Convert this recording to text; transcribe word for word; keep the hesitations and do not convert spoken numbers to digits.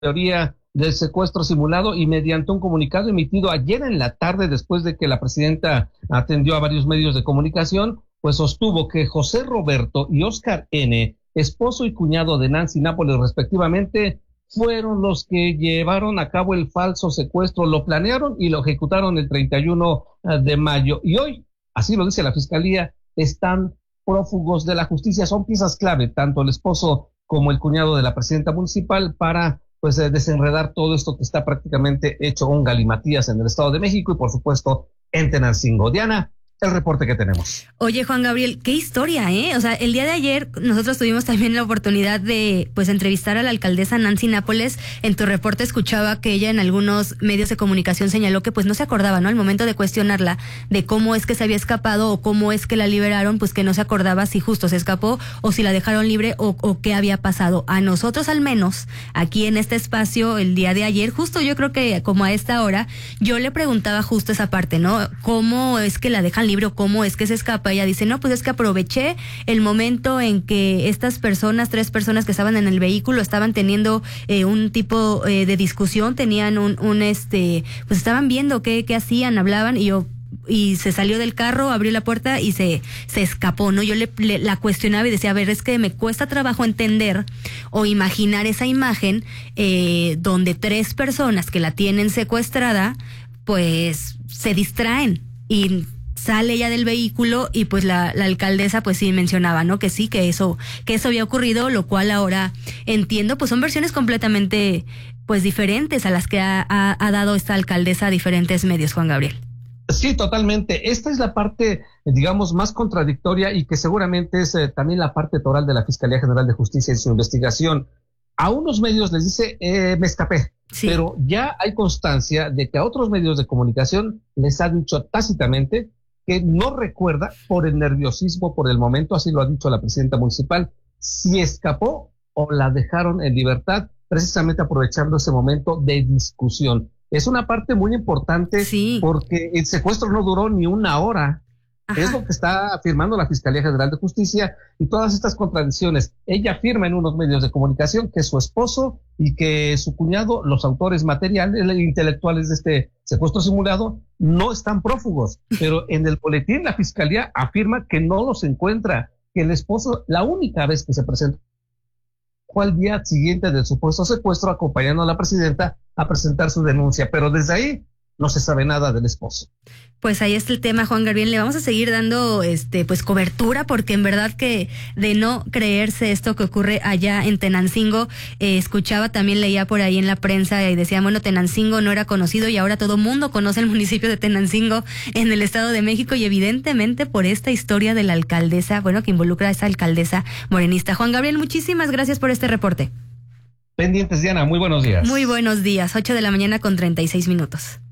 teoría del secuestro simulado y mediante un comunicado emitido ayer en la tarde, después de que la presidenta atendió a varios medios de comunicación, pues sostuvo que José Roberto y Oscar N., esposo y cuñado de Nancy Nápoles respectivamente, fueron los que llevaron a cabo el falso secuestro, lo planearon y lo ejecutaron el treinta y uno de mayo. Y hoy, así lo dice la Fiscalía, están prófugos de la justicia. Son piezas clave, tanto el esposo como el cuñado de la presidenta municipal, para pues eh, desenredar todo esto que está prácticamente hecho un galimatías en el Estado de México y por supuesto en Tenancingo. Diana, el reporte que tenemos. Oye, Juan Gabriel, qué historia, ¿eh? O sea, el día de ayer nosotros tuvimos también la oportunidad de, pues, entrevistar a la alcaldesa Nancy Nápoles. En tu reporte escuchaba que ella en algunos medios de comunicación señaló que, pues, no se acordaba, ¿no? Al momento de cuestionarla de cómo es que se había escapado o cómo es que la liberaron, pues que no se acordaba si justo se escapó o si la dejaron libre o, o qué había pasado. A nosotros, al menos, aquí en este espacio, el día de ayer, justo yo creo que como a esta hora, yo le preguntaba justo esa parte, ¿no? ¿Cómo es que la dejan libro, cómo es que se escapa? Ella dice, no, pues es que aproveché el momento en que estas personas, tres personas que estaban en el vehículo, estaban teniendo eh, un tipo eh, de discusión, tenían un, un este, pues estaban viendo qué, qué hacían, hablaban, y yo, y se salió del carro, abrió la puerta y se, se escapó, ¿no? Yo le, le la cuestionaba y decía, a ver, es que me cuesta trabajo entender o imaginar esa imagen eh, donde tres personas que la tienen secuestrada, pues se distraen y sale ella del vehículo y pues la, la alcaldesa pues sí mencionaba, ¿no? Que sí, que eso, que eso había ocurrido, lo cual ahora entiendo, pues son versiones completamente pues diferentes a las que ha, ha, ha dado esta alcaldesa a diferentes medios, Juan Gabriel. Sí, totalmente. Esta es la parte, digamos, más contradictoria y que seguramente es eh, también la parte toral de la Fiscalía General de Justicia en su investigación. A unos medios les dice, eh, me escapé. Sí. Pero ya hay constancia de que a otros medios de comunicación les ha dicho tácitamente que no recuerda por el nerviosismo, por el momento, así lo ha dicho la presidenta municipal, si escapó o la dejaron en libertad, precisamente aprovechando ese momento de discusión. Es una parte muy importante, sí, porque el secuestro no duró ni una hora. Ajá. Es lo que está afirmando la Fiscalía General de Justicia y todas estas contradicciones. Ella afirma en unos medios de comunicación que su esposo y que su cuñado, los autores materiales, intelectuales de este secuestro simulado, no están prófugos. Pero en el boletín la Fiscalía afirma que no los encuentra, que el esposo, la única vez que se presentó fue al día siguiente del supuesto secuestro, acompañando a la presidenta a presentar su denuncia. Pero desde ahí no se sabe nada del esposo. Pues ahí está el tema, Juan Gabriel. Le vamos a seguir dando este pues cobertura, porque en verdad que de no creerse esto que ocurre allá en Tenancingo, eh, escuchaba, también leía por ahí en la prensa y decía, bueno, Tenancingo no era conocido y ahora todo mundo conoce el municipio de Tenancingo en el Estado de México, y evidentemente por esta historia de la alcaldesa, bueno, que involucra a esa alcaldesa morenista. Juan Gabriel, muchísimas gracias por este reporte. Pendientes, Diana, muy buenos días. Muy buenos días, ocho de la mañana con treinta y seis minutos.